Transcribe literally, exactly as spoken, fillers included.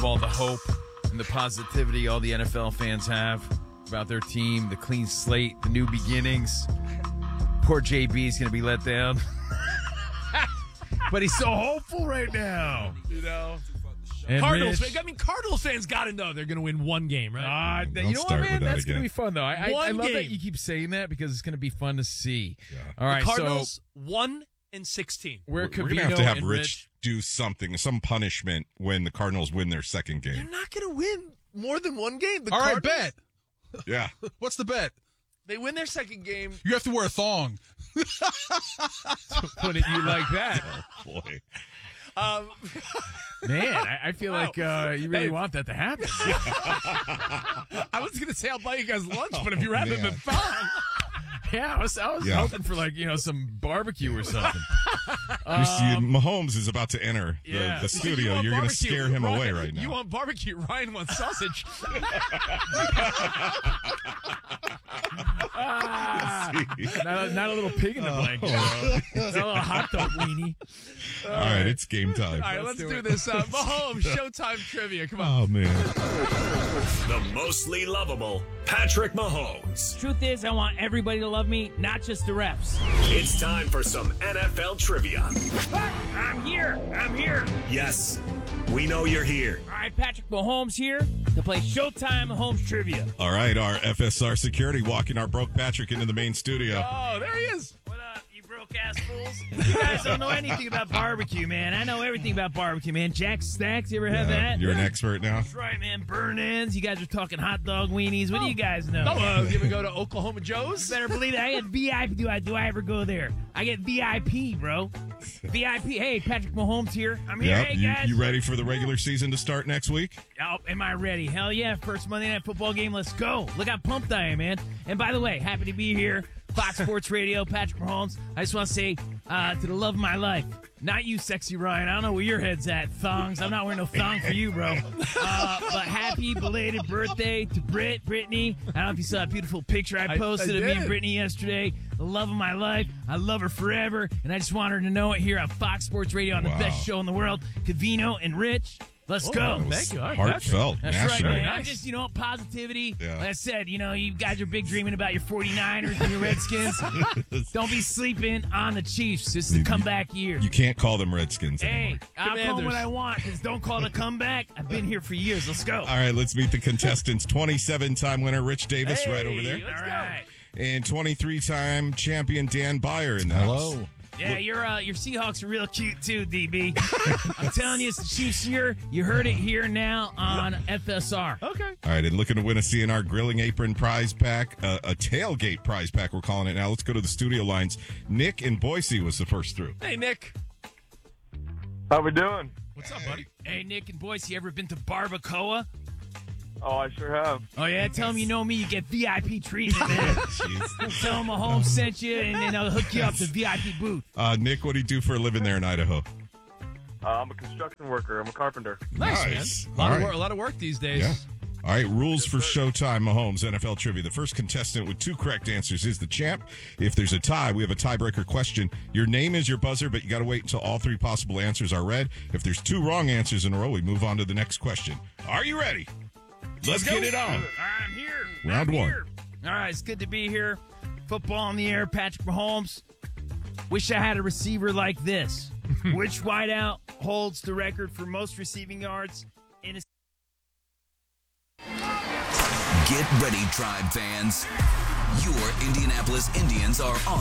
all the hope and the positivity all the N F L fans have about their team, the clean slate, the new beginnings. Poor J B is going to be let down. But he's so hopeful right now. You know? And Cardinals Rich, fans, I mean, Cardinals fans got to know they're going to win one game, right? Uh, Don't you know what, start man? with that That's going to again. be fun, though. I, I, One I love that game. you keep saying that because it's going to be fun to see. Yeah. All right, the Cardinals so one and sixteen. we're, We're going Covino to have to have and Rich do something, some punishment when the Cardinals win their second They're game. not going to win more than one game. The All right, Cardinals, bet. Yeah. What's the bet? They win their second game. You have to wear a thong. put it you like that. Oh, boy. Um, Man, I, I feel like uh, you really Hey. want that to happen. I was going to say I'll buy you guys lunch, but if you're having man. the fun. Yeah, I was, I was Yeah. hoping for like, you know, some barbecue or something. You see, Mahomes is about to enter the, yeah. the You studio. want You're going to barbecue, scare him Ryan- away right now. You want barbecue. Ryan wants sausage. Ah, not, a, not a little pig in the blanket. Oh. Not a little hot dog weenie. All right, it's game time. All right, let's, do do, it. this. Uh, Mahomes, Showtime trivia. Come on. Oh, man. The mostly lovable Patrick Mahomes. Truth is, I want everybody to love me, not just the refs. It's time for some N F L trivia. I'm here. I'm here. Yes, we know you're here. All right, Patrick Mahomes here to play Showtime Mahomes trivia. All right, our F S R security walking our broke Patrick into the main studio. Oh, there he is. What up, you broke ass fools? You guys don't know anything about barbecue, man. I know everything about barbecue, man. Jack Stacks, you ever have Yeah, that? you're an expert now. That's right, man. Burn ends. You guys are talking hot dog weenies. What do you guys know? Oh, uh, you ever go to Oklahoma Joe's? You better believe it. I get V I P. Do I, do I ever go there? I get V I P, bro. V I P. Hey, Patrick Mahomes here. I'm here. Yep. Hey, You, guys. you ready for the regular season to start next week? Oh, am I ready? Hell yeah. First Monday Night Football game. Let's go. Look how pumped I am, man. And by the way, happy to be here. Fox Sports Radio, Patrick Mahomes. I just want to say uh, to the love of my life, not you, sexy Ryan. I don't know where your head's at. Thongs. I'm not wearing no thong for you, bro. Uh, but happy belated birthday to Britt, Brittany. I don't know if you saw that beautiful picture I I- posted I of me did. and Brittany yesterday. The love of my life. I love her forever. And I just want her to know it here on Fox Sports Radio on the Wow. best show in the world. Cavino and Rich. Let's Oh, go. thank you. All right, Heartfelt, That's national. right, man. I'm just, you know, positivity. Yeah. Like I said, you know, you guys are big dreaming about your forty-niners and your Redskins. Don't be sleeping on the Chiefs. This is a comeback year. You can't call them Redskins Hey, anymore. I'll call Commanders. what I want. Just don't call it a comeback. I've been here for years. Let's go. All right, let's meet the contestants. twenty-seven-time winner Rich Davis Hey, right over there. All right. And twenty-three-time champion Dan Byer in the house. Yeah, your uh, your Seahawks are real cute too, D B. I'm telling you, it's the Chiefs year. You heard it here now on F S R. Okay. All right, and looking to win a C N R Grilling Apron prize pack, uh, a tailgate prize pack, we're calling it now. Let's go to the studio lines. Nick in Boise was the first through. Hey, Nick. How we doing? What's up, buddy? Hey, Nick and Boise, you ever been to Barbacoa? Oh, I sure have. Oh, yeah? Tell them you know me. You get V I P treatment, man. Jeez. Tell them Mahomes sent you, and then I'll hook you up to V I P booth. Uh, Nick, what do you do for a living there in Idaho? Uh, I'm a construction worker. I'm a carpenter. Nice, Nice. man. A lot, All of right. work, a lot of work these days. Yeah. All right, rules for Showtime Mahomes N F L Trivia. The first contestant with two correct answers is the champ. If there's a tie, we have a tiebreaker question. Your name is your buzzer, but you got to wait until all three possible answers are read. If there's two wrong answers in a row, we move on to the next question. Are you ready? Let's get it on. I'm here. Round I'm one. here. All right, it's good to be here. Football in the air, Patrick Mahomes. Wish I had a receiver like this. Which wideout holds the record for most receiving yards in a Get ready, Tribe fans. Your Indianapolis Indians are on